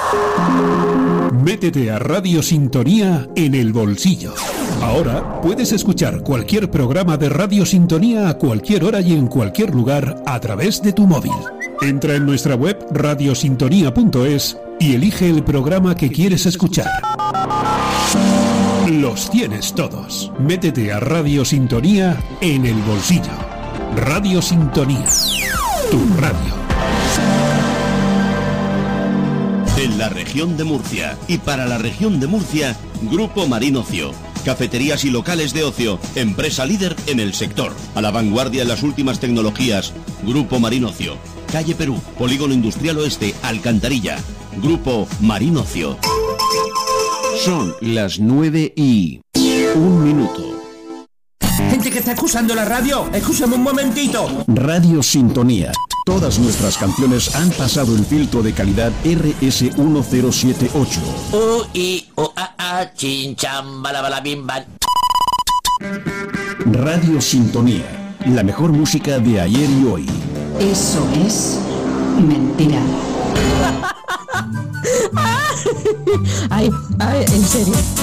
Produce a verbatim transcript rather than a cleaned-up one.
Métete a Radio Sintonía en el bolsillo. Ahora puedes escuchar cualquier programa de Radio Sintonía a cualquier hora y en cualquier lugar a través de tu móvil. Entra en nuestra web radiosintonía punto es y elige el programa que quieres escuchar. Los tienes todos. Métete a Radio Sintonía en el bolsillo. Radio Sintonía, tu radio. En la región de Murcia y para la región de Murcia, Grupo Marín Ocio. Cafeterías y locales de ocio, empresa líder en el sector. A la vanguardia en las últimas tecnologías, Grupo Marín Ocio. Calle Perú, Polígono Industrial Oeste, Alcantarilla. Grupo Marín Ocio. Son las nueve y un minuto. Gente que está escuchando la radio, escúchame un momentito. Radio Sintonía. Todas nuestras canciones han pasado el filtro de calidad R S uno cero siete ocho. U, I, O, A, A, chin, cham, bala, bala, bim, bam. Radio Sintonía. La mejor música de ayer y hoy. Eso es mentira. Ay, ay, en serio.